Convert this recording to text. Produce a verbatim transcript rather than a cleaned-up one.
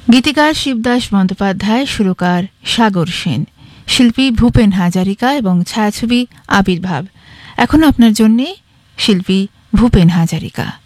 গীতিকার শিবদাস বন্দ্যোপাধ্যায়, সুরকার সাগর সেন, শিল্পী ভূপেন হাজারিকা এবং ছায়াছবি আবির্ভাব। এখন আপনার জন্যে শিল্পী ভূপেন হাজারিকা।